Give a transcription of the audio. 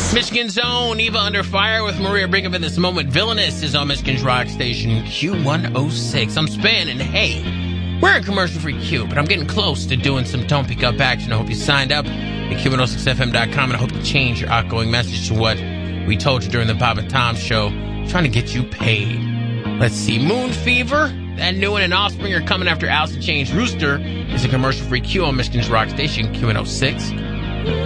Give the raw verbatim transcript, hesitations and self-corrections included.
Michigan's own Eva Under Fire with Maria Brigham in this moment. Villainous is on Michigan's rock station Q one oh six. I'm Span, and hey, we're in commercial-free Q, but I'm getting close to doing some Don't Pick Up action. I hope you signed up at Q one oh six F M dot com, and I hope you change your outgoing message to what we told you during the Bob and Tom show. I'm trying to get you paid. Let's see. Moon Fever, that new one, and Offspring are coming after Alice in Chains. Rooster is a commercial-free Q on Michigan's rock station Q one oh six.